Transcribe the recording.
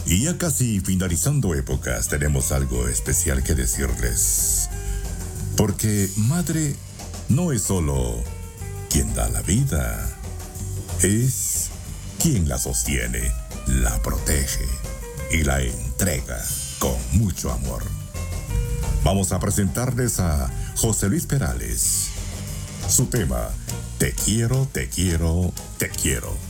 Y ya casi finalizando épocas, tenemos algo especial que decirles. Porque madre no es solo quien da la vida, es quien la sostiene, la protege y la entrega con mucho amor. Vamos a presentarles a José Luis Perales. Su tema, Te quiero, te quiero, te quiero.